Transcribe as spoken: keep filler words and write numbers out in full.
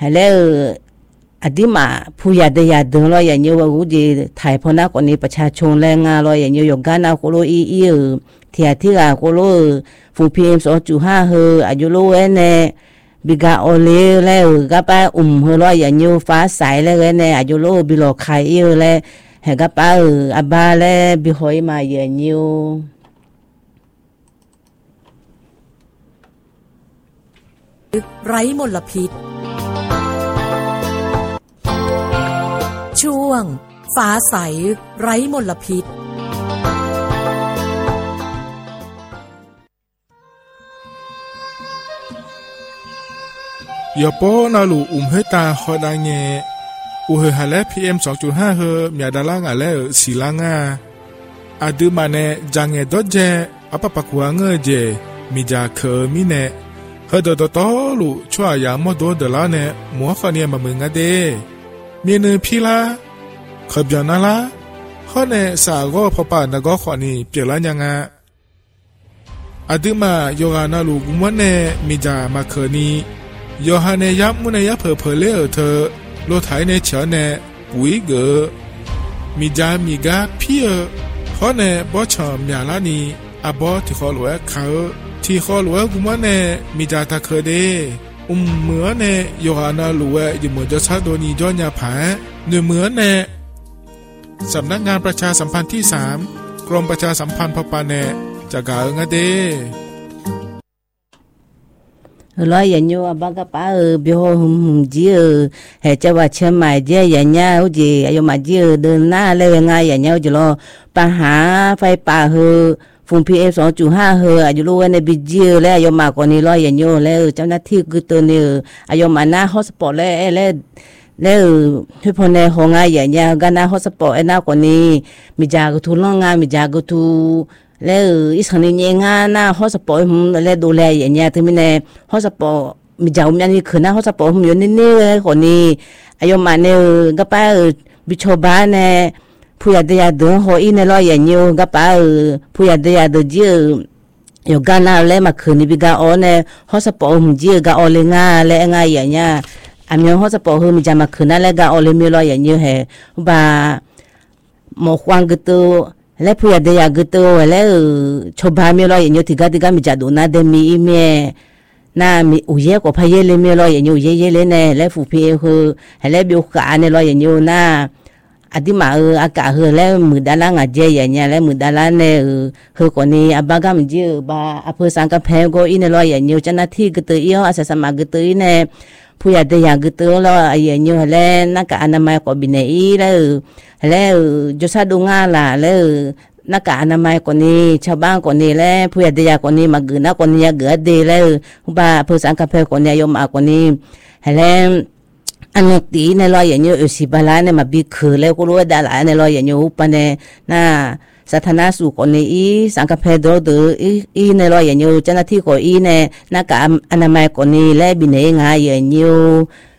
ให้แล้วอดีมาผู้ยาเดียดึงรอยอย่างเงี้ยว่ากูจะถ่ายพนักคนนี้ประชาชนแรงงานรอยอย่างเงี้ยยกการเอาโคโลอีอีเทียที่ละโคโลฟูพีเอ็มสองจุดห้าเฮออายุโลเอเนบิกาโอเลแล้วก็ไปอุ่มเฮอรอยอย่างเงี้ยฟ้าใสแล้วเนอายุโลบิโลไข่เอแล้วเฮก็ไปอาบาแล้วบิหอยมาอย่างเงี้ยไร้มลพิษช่วงฟ้าใสไร้มลพิษยาโปนาลูอุมเฮตาฮอดาเงอูเฮฮาเล พี เอ็ม สองจุดห้า เฮมียดาลางาเลสีลางาอาดูมาเนจังเงดเจอปะปะกัวเงเจมีจาเคมีเนเฮดดตอลูชัวยามอดดลาเนมัวฟาเนียมามึงอะเดมีเนพีลาขบยานาลาฮอเนสากอพอปานกอขอนีเปล่ายังงาอาดูมาโยกานาลูกุมวเนมีจามาเคนีโยฮาเนยับมุนยับเพอเพเลอเธอโลไถในเฉเนปุยเกอมีจามีกาพี่เอฮอเนบอชอมยาลานีอาบอที่ขอหลวงเขาที่ขอหลวงกุมวเนมีจาตาเคเดอุมเหมือเนโยฮานาหลวงอยู่เหมือนจะชาโดนีย้อนยาผาเนื้อเหมือนเนสำนักงานประชาสัมพันธ์ที่สามกรมประชาสัมพันธ์พปาเนจากาเองเดร้อยอย่างเงี้ยบางก็ป้าเออเบี้ยวหุ่มจีเออเห็นจะว่าเชื่อไหมเจียอย่างเงี้ยเขาจีอายุมาจีเออเดินหน้าเลยง่ายอย่างเงี้ยจะรอปัญหาไฟป่าเฮอฝุ่น พี เอ็ม สองจุดห้า เฮออายุรู้ว่าในบิจีแล้วอายุมากกว่านี้ร้อยอย่างเงี้ยแล้วเจ้าหน้าที่คือตัวนี้อายุมาหน้าฮอสปอร์ตแล้วแล้วแล้วทุกคนในห้องงานอย่างเงี้ยกันหน้าฮอสปอร์ตไอ้หน้ากว่านี้มีจากทุลงานมีจากทุแล้วอีสันนี่งานหน้าฮอสปอร์ตแล้วดูแลอย่างเงี้ยถึงมีในฮอสปอร์ตมีจากมีอันนี้คือหน้าฮอสปอร์ตอยู่นี่ๆเลยคนนี้อายุมาเนี่ยก็ไปบิชบ้านเนี่ยผู้ใหญ่เดียดงหัวอินเลยอย่างเงี้ยก็ไปผู้ใหญ่เดียดจีอยู่กันหน้าเลยมาคืนนี้บิกาอ๋อเนี่ยฮอสปอร์ตจีก็อ๋อเลยง่ายเลยง่ายอย่างเงี้ยอามีฮอสปอร์ตมีจากมาคืนนั่นเลยก็อ๋อเลยมีเลยอย่างเงี้ยเหรอบ่าหมอควางก็ตัวแล้วผู้ใหญ่เดียก็ตัวแล้วชาวบ้านมีอะไรอย่างเงี้ยที่ก็ที่ก็มีจัดดูน่าเดมีอีเมน่ามีอุเยก็พายเลยมีอะไรอย่างเงี้ยเย่ๆเลยเนี่ยแล้วผู้พี่คือแล้วบิวกันเนี่ยอะไรอย่างเงี้ยน่าอดีมาเอออากาศเฮอแล้วมือดาลางอาเจอย่างเงี้ยแล้วมือดาลาเนี่ยเฮอคนนี้อาบากามจีบาอำเภอสังกะแพงก็อินอะไรอย่างเงี้ยเจ้าหน้าที่ก็ตัวอีอาศัยสมัครก็ตัวอีเนี่ยผู้ใหญ่เดียก็ตัวแล้วอย่างเงี้ยแล้วนักอนามัยก็บินอีแล้วแล้วจะสะดุ้งอะไรแล้วนักอนามัยคนนี้ชาวบ้านคนนี้แล้วผู้ใหญ่เดียคนนี้มากืนนักคนนี้เกิดดีแล้วบ้าอำเภอสังกะแพงคนนี้ยมอาคนนี้แล้วอันนี้ตีในรอยอย่างเงี้ยสิบาลาเนี่ยมาบิคือแล้วก็รู้ว่าดาราในรอยอย่างเงี้ยอุปเนี่ยน่าสาธารณสุขคนนี้อีสังกัดเพดโดอีอีในรอยอย่างเงี้ยเจ้าหน้าที่คนอีเนี่ยนักอนามัยคนนี้และบินเองไงอย่างเงี้ย